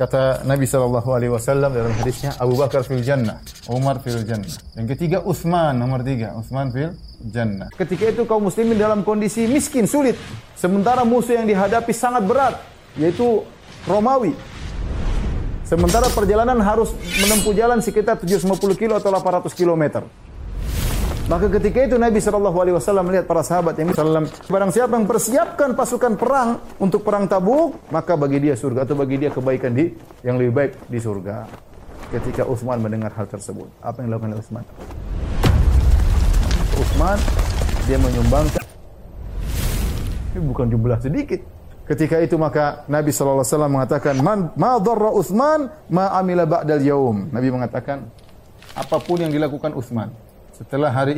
Kata Nabi SAW dalam hadisnya, Abu Bakar fil jannah, Umar fil jannah. Yang ketiga Utsman, nomor 3, Utsman fil jannah. Ketika itu kaum muslimin dalam kondisi miskin, sulit. Sementara musuh yang dihadapi sangat berat, yaitu Romawi. Sementara perjalanan harus menempuh jalan sekitar 750 kilo atau 800 kilometer. Maka ketika itu Nabi SAW melihat para sahabat yang barang siapa yang persiapkan pasukan perang untuk perang Tabuk, maka bagi dia surga atau bagi dia kebaikan yang lebih baik di surga. Ketika Utsman mendengar hal tersebut, apa yang dilakukan oleh Utsman? Utsman dia menyumbangkan, ini bukan jumlah sedikit. Ketika itu maka Nabi SAW mengatakan, ma dharra Utsman ma amila ba'dal yaum. Nabi mengatakan, apapun yang dilakukan Utsman setelah hari